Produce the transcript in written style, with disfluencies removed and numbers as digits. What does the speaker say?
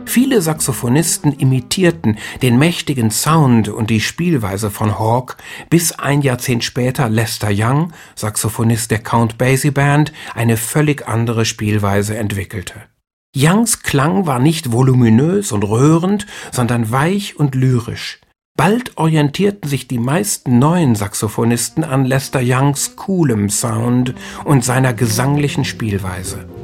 Viele Saxophonisten imitierten den mächtigen Sound und die Spielweise von Hawke, bis ein Jahrzehnt später Lester Young, Saxophonist der Count Basie Band, eine völlig andere Spielweise entwickelte. Youngs Klang war nicht voluminös und rührend, sondern weich und lyrisch. Bald orientierten sich die meisten neuen Saxophonisten an Lester Youngs coolem Sound und seiner gesanglichen Spielweise.